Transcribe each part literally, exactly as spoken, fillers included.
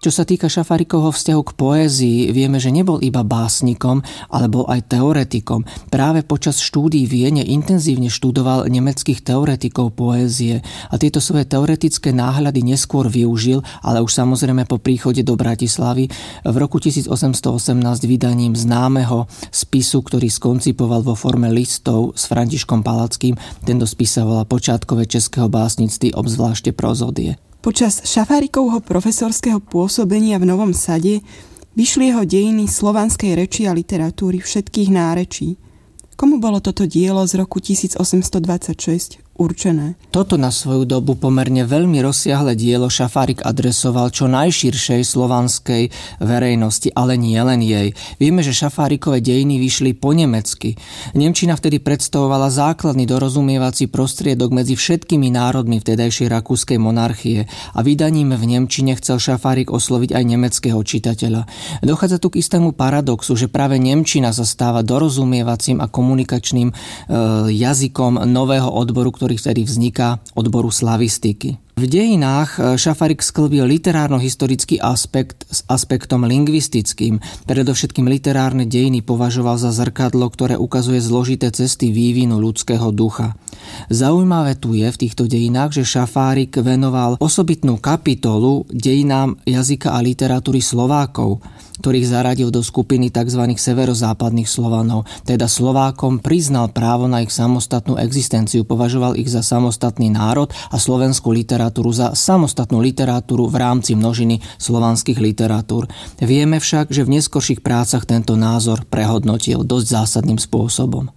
Čo sa týka Šafárikovho vzťahu k poézii, vieme, že nebol iba básnikom, ale bol aj teoretikom. Práve počas štúdií v Viene intenzívne študoval nemeckých teoretikov poézie a tieto svoje teoretické náhľady neskôr využil, ale už samozrejme po príchode do Bratislavy v roku tisícosemstoosemnásť vydaním známeho spisu, ktorý skoncipoval vo forme listov s Františkom Palackým. Tento spis sa volá Počiatkové českého básnictví, obzvlášte prozodie. Počas Šafárikovho profesorského pôsobenia v Novom Sade vyšli jeho dejiny slovanskej reči a literatúry všetkých nárečí. Komu bolo toto dielo z roku tisícosemstodvadsaťšesť určené? Toto na svoju dobu pomerne veľmi rozsiahle dielo Šafárik adresoval čo najširšej slovanskej verejnosti, ale nie len jej. Vieme, že Šafárikové dejiny vyšli po nemecky. Nemčina vtedy predstavovala základný dorozumievací prostriedok medzi všetkými národmi vtedajšej rakúskej monarchie a vydaním v nemčine chcel Šafárik osloviť aj nemeckého čitateľa. Dochádza tu k istému paradoxu, že práve nemčina sa stáva dorozumievacím a komunikačným e, jazykom nového odboru, ktorý vtedy vzniká, odboru slavistiky. V dejinách Šafárik sklbil literárno-historický aspekt s aspektom lingvistickým. Predovšetkým literárne dejiny považoval za zrkadlo, ktoré ukazuje zložité cesty vývinu ľudského ducha. Zaujímavé tu je v týchto dejinách, že Šafárik venoval osobitnú kapitolu dejinám jazyka a literatúry Slovákov, ktorých zaradil do skupiny tzv. Severozápadných Slovanov. Teda Slovákom priznal právo na ich samostatnú existenciu, považoval ich za samostatný národ a slovenskú literatúru za samostatnú literatúru v rámci množiny slovanských literatúr. Vieme však, že v neskorších prácach tento názor prehodnotil dosť zásadným spôsobom.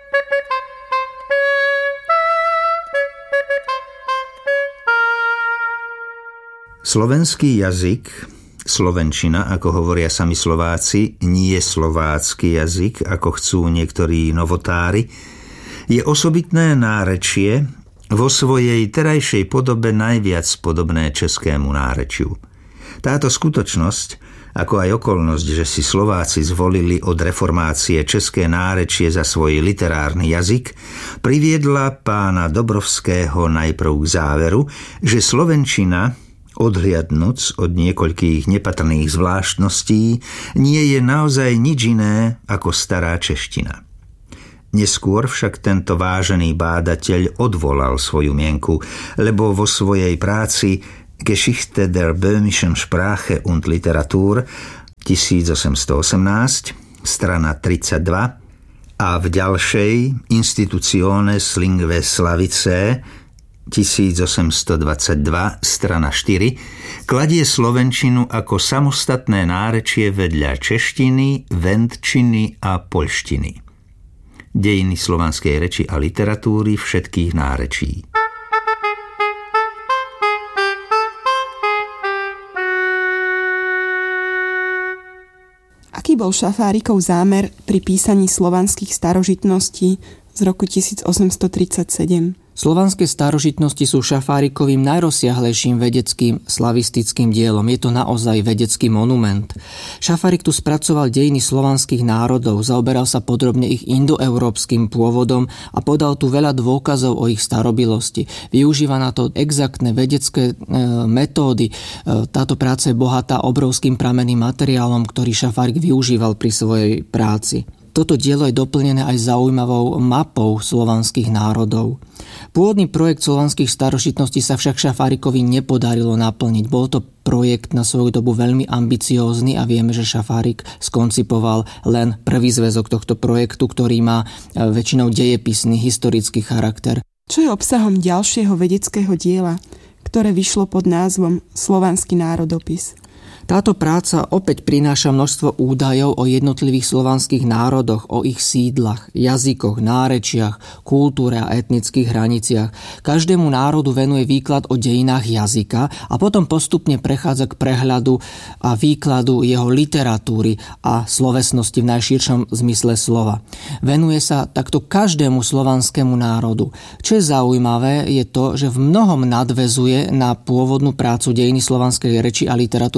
Slovenský jazyk, slovenčina, ako hovoria sami Slováci, nie slovácky jazyk, ako chcú niektorí novotári, je osobitné nárečie, vo svojej terajšej podobe najviac podobné českému nárečiu. Táto skutočnosť, ako aj okolnosť, že si Slováci zvolili od reformácie české nárečie za svoj literárny jazyk, priviedla pána Dobrovského najprv k záveru, že slovenčina, odhliadnuc od niekoľkých nepatrných zvláštností, nie je naozaj nič iné ako stará čeština. Neskôr však tento vážený bádateľ odvolal svoju mienku, lebo vo svojej práci Geschichte der böhmischen Sprache und Literatur tisícosemstoosemnásť, strana tridsaťdva, a v ďalšej Institutiones Linguae Slavicae tisícosemstodvadsaťdva, strana štyri, kladie slovenčinu ako samostatné nárečie vedľa češtiny, vendčiny a poľštiny. Dejiny slovanskej reči a literatúry všetkých nárečí. Aký bol Šafárikov zámer pri písaní slovanských starožitností z roku tisícosemstotridsaťsedem? Slovanské starožitnosti sú Šafárikovým najrozsiahlejším vedeckým slavistickým dielom. Je to naozaj vedecký monument. Šafárik tu spracoval dejiny slovanských národov, zaoberal sa podrobne ich indoeurópskym pôvodom a podal tu veľa dôkazov o ich starobilosti. Využíva na to exaktné vedecké e, metódy. E, táto práca je bohatá obrovským pramenným materiálom, ktorý Šafárik využíval pri svojej práci. Toto dielo je doplnené aj zaujímavou mapou slovanských národov. Pôvodný projekt slovanských starožitností sa však Šafárikovi nepodarilo naplniť. Bol to projekt na svoju dobu veľmi ambiciózny a vieme, že Šafárik skoncipoval len prvý zväzok tohto projektu, ktorý má väčšinou dejepisný, historický charakter. Čo je obsahom ďalšieho vedeckého diela, ktoré vyšlo pod názvom Slovanský národopis? Táto práca opäť prináša množstvo údajov o jednotlivých slovanských národoch, o ich sídlach, jazykoch, nárečiach, kultúre a etnických hraniciach. Každému národu venuje výklad o dejinách jazyka a potom postupne prechádza k prehľadu a výkladu jeho literatúry a slovesnosti v najširšom zmysle slova. Venuje sa takto každému slovanskému národu. Čo je zaujímavé, je to, že v mnohom nadväzuje na pôvodnú prácu Dejiny slovanskej reči a literatúry všetkých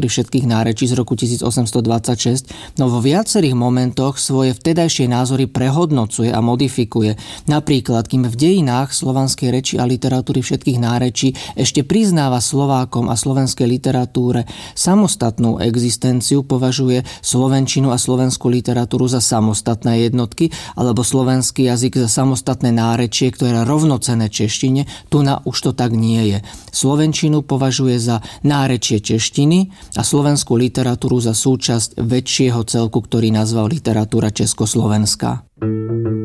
všetkých nárečí z roku tisícosemstodvadsaťšesť, no vo viacerých momentoch svoje vtedajšie názory prehodnocuje a modifikuje. Napríklad, kým v dejinách slovanskej reči a literatúry všetkých nárečí ešte priznáva Slovákom a slovenskej literatúre samostatnú existenciu, považuje slovenčinu a slovenskú literatúru za samostatné jednotky alebo slovenský jazyk za samostatné nárečie, ktoré je rovnocenné češtine, tu na už to tak nie je. Slovenčinu považuje za nárečie češtiny a slovenskú literatúru za súčasť väčšieho celku, ktorý nazval literatúra československá.